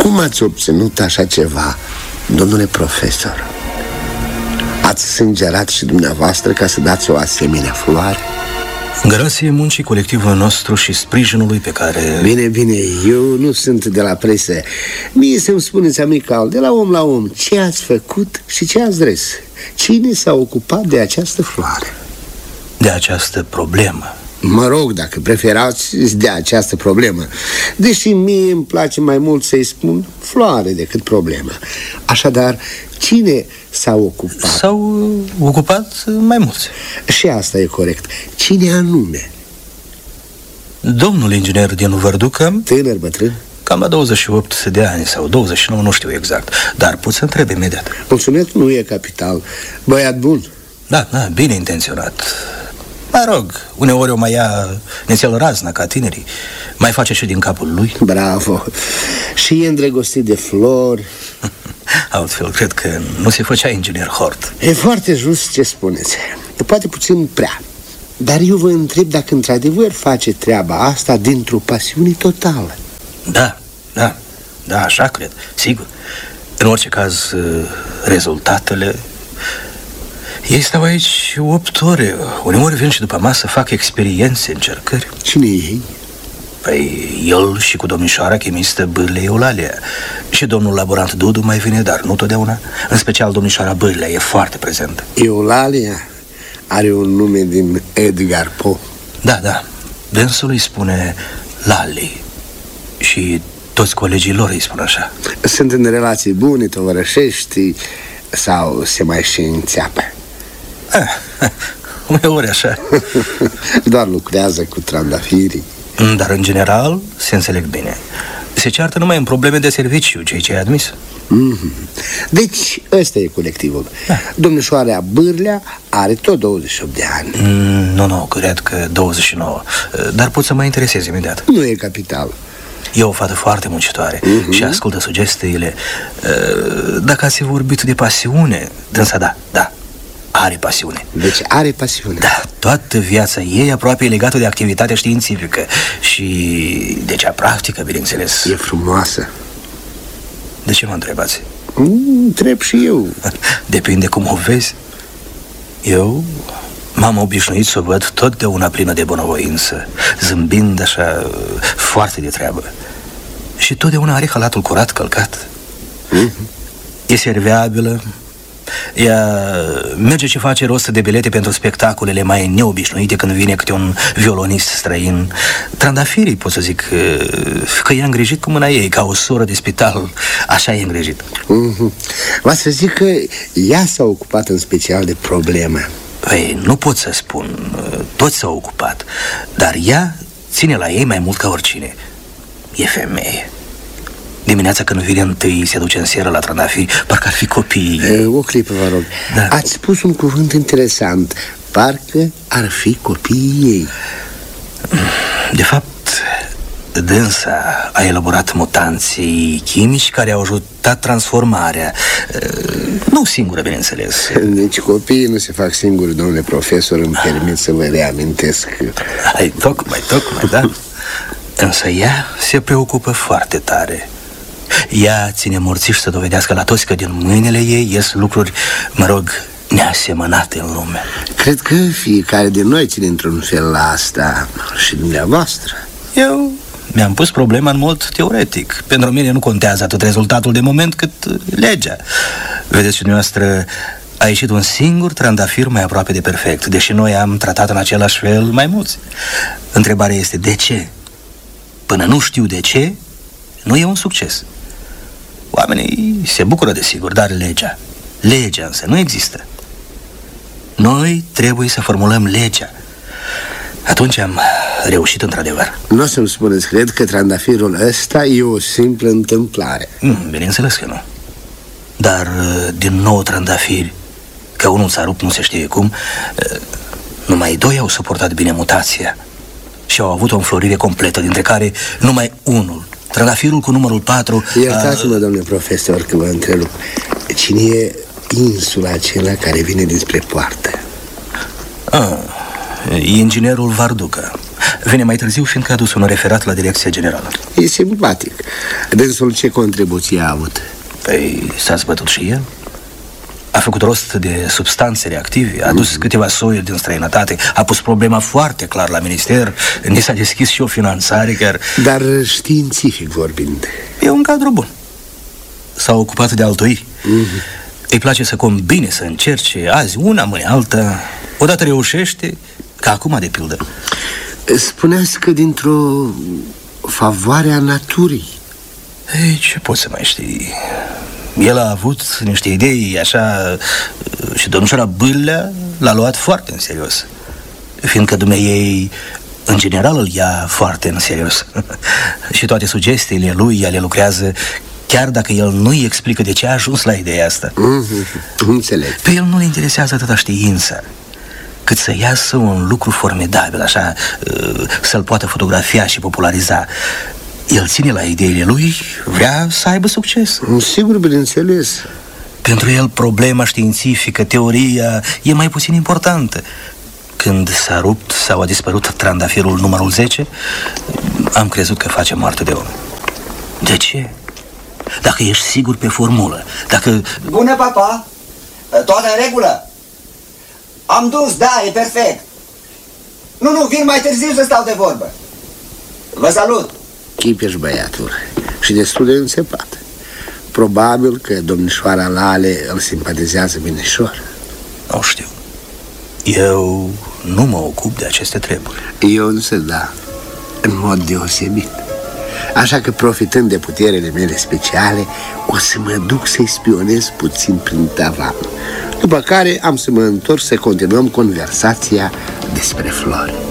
Cum ați obținut așa ceva, domnule profesor? Ați sângerat și dumneavoastră ca să dați o asemenea floare? Grație muncii colectivului nostru și sprijinului pe care... Bine, eu nu sunt de la presă. Mie să-mi spuneți amical, de la om la om, ce ați făcut și ce ați zis. Cine s-a ocupat de această floare? De această problemă. Mă rog, dacă preferați, de această problemă. Deși mie îmi place mai mult să-i spun floare decât problemă. Așadar, cine s-a ocupat? S-au ocupat mai mulți. Și asta e corect. Cine anume? Domnul inginer din Vărducă. Tânăr, bătrân? Cam la 28 de ani sau 29, nu știu exact. Dar pot să întreb imediat. Mulțumesc, nu e capital. Băiat bun. Da, bine intenționat. Mă rog, uneori o mai ia nițel razna ca tinerii. Mai face și din capul lui. Bravo. Și e îndrăgostit de flori. Altfel, cred că nu se făcea inginer Hort. E foarte just ce spuneți. E poate puțin prea. Dar eu vă întreb dacă într-adevăr face treaba asta dintr-o pasiune totală. Da, așa cred, sigur. În orice caz, rezultatele... Ei stau aici 8 ore. Uneori vin și după masă fac experiențe, încercări. Cine e ei? Păi el și cu domnișoara chimistă Bârlea Eulalia. Și domnul laborant Dudu mai vine, dar nu totdeauna. În special domnișoara Bârlea e foarte prezentă. Eulalia are un nume din Edgar Poe. Da, dânsul îi spune Lali. Și toți colegii lor îi spun așa. Sunt în relații bune, tovărășești, sau se mai și înțeapă? Uneori așa. Doar lucrează cu trandafirii. Dar în general se înțeleg bine. Se ceartă numai în probleme de serviciu, ceea ce e admis. Deci ăsta e colectivul. Domnișoarea Bârlea are tot 28 de ani. Nu, cred că 29. Dar pot să mă interesez imediat. Nu e capital. E o fată foarte muncitoare și ascultă sugestiile. Dacă ați vorbit de pasiune, dânsa da, are pasiune. Deci are pasiune. Da, toată viața ei aproape e legată de activitatea științifică și de cea practică, bineînțeles. E frumoasă. De ce mă întrebați? Întreb și eu. Depinde cum o vezi. Eu m-am obișnuit să o văd totdeauna plină de bunăvoință, zâmbind așa foarte de treabă. Și totdeauna are halatul curat călcat. E serviabilă. Ea merge și face rost de bilete pentru spectacolele mai neobișnuite când vine câte un violonist străin. Trandafirii, pot să zic că e îngrijit cu mâna ei, ca o soră de spital. Așa e îngrijit. Va să zic că ea s-a ocupat în special de problemă. Păi, nu pot să spun. Toți s-au ocupat. Dar ea ține la ei mai mult ca oricine. E femeie. Dimineața când vine întâi, se duce în seră la trandafiri, parcă ar fi copii. O clipă, vă rog. Da. Ați spus un cuvânt interesant. Parcă ar fi copiii ei. De fapt, dânsa a elaborat mutanții chimici care au ajutat transformarea. Nu singură, bineînțeles. Deci copiii nu se fac singuri, domnule profesor. Îmi permit să vă reamintesc. Tocmai, da. Însă ea se preocupă foarte tare. Ea ține morțiși să dovedească la toți că din mâinile ei ies lucruri, neasemănate în lume. Cred că fiecare din noi ține într-un fel la asta. Și dumneavoastră. Eu mi-am pus problema în mod teoretic. Pentru mine nu contează atât rezultatul de moment cât legea. Vedeți, și dumneavoastră a ieșit un singur trandafir mai aproape de perfect, deși noi am tratat în același fel mai mulți. Întrebarea este de ce? Până nu știu de ce, nu e un succes. Oamenii se bucură, desigur, dar legea însă nu există. Noi trebuie să formulăm legea. Atunci am reușit într-adevăr. Nu o să-mi spuneți, cred că trandafirul ăsta e o simplă întâmplare. Bineînțeles că nu. Dar din 9 trandafiri, că unul s-a rupt nu se știe cum, numai 2 au suportat bine mutația și au avut o înflorire completă, dintre care numai unul, trandafirul cu numărul 4... Iertați-mă, domnule profesor, că vă întrerup. Cine e insula acela care vine dinspre poartă? E inginerul Varducă. Vine mai târziu, fiindcă a adus un referat la direcția generală. E simpatic. Dânsul ce contribuție a avut? Păi, s-a zbătut și el. A făcut rost de substanțe reactive, a adus câteva soiuri din străinătate, a pus problema foarte clar la minister, ni s-a deschis și o finanțare chiar... Dar științific vorbind. E un cadru bun. S-a ocupat de altul. Îi place să combine, să încerce, azi una, mâine alta. Odată reușește, ca acum de pildă. Spuneați că dintr-o favoare a naturii. Ei, ce poți să mai știi? El a avut niște idei așa și domnișoara Bâlea l-a luat foarte în serios, fiindcă dumneiei în general îl ia foarte în serios. Și toate sugestiile lui ea le lucrează, chiar dacă el nu-i explică de ce a ajuns la ideea asta. Înțeleg. Pe el nu-l interesează atâta știința, cât să iasă un lucru formidabil, așa, să-l poată fotografia și populariza. El ține la ideile lui, vrea să aibă succes. Sigur, bineînțeles. Pentru el problema științifică, teoria, e mai puțin importantă. Când s-a rupt sau a dispărut trandafirul numărul 10, am crezut că face moarte de om. De ce? Dacă ești sigur pe formulă, dacă... Bună, papa! Toată în regulă? Am dus, da, e perfect. Nu, vin mai târziu să stau de vorbă. Vă salut! Chipeș băiatul și destul de înțepat. Probabil că domnișoara Lale îl simpatizează binișor. Nu știu. Eu nu mă ocup de aceste treburi. Eu însă da, în mod deosebit. Așa că, profitând de puterele mele speciale, o să mă duc să-i spionez puțin prin tavan. După care am să mă întorc să continuăm conversația despre flori.